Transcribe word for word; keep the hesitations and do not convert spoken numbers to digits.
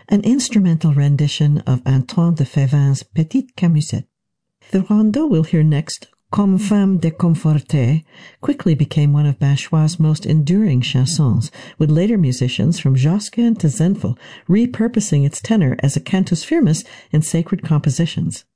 an instrumental rendition of Antoine de Févin's Petite Camusette. The rondo we'll hear next, Comme Femme Déconfortée, quickly became one of Bachois' most enduring chansons, with later musicians from Josquin to Zenfel repurposing its tenor as a cantus firmus in sacred compositions.